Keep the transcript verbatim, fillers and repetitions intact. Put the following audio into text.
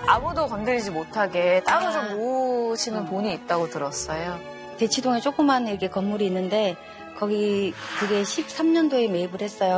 아무도 건드리지 못하게 따로 좀 놓으시는 본이 있다고 들었어요. 대치동에 조그만 이렇게 건물이 있는데 거기 그게 십삼 년도에 매입을 했어요.